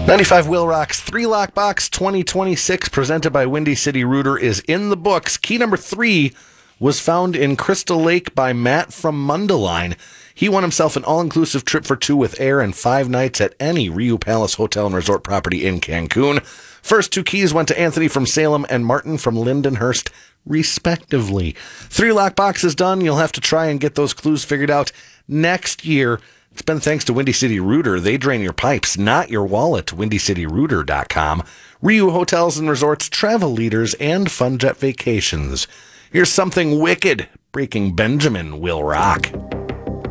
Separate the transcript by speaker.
Speaker 1: 95 Will Rock's 3-Lock Box 2026, presented by Windy City Rooter, is in the books. Key number 3 was found in Crystal Lake by Matt from Mundaline. He won himself an all-inclusive trip for 2 with air and 5 nights at any Riu Palace Hotel and Resort property in Cancun. First 2 keys went to Anthony from Salem and Martin from Lindenhurst, respectively. 3-Lock Box is done. You'll have to try and get those clues figured out next year. It's been thanks to Windy City Rooter. They drain your pipes, not your wallet. WindyCityRooter.com. Riu Hotels and Resorts, travel leaders, and Funjet Vacations. Here's something wicked. Breaking Benjamin will rock.